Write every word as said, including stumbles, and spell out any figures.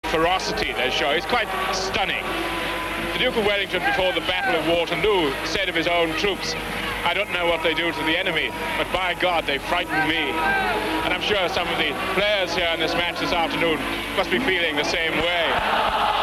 ferocity they show is quite stunning. The Duke of Wellington, before the Battle of Waterloo, said of his own troops, "I don't know what they do to the enemy, but by God, they frighten me." And I'm sure some of the players here in this match this afternoon must be feeling the same way.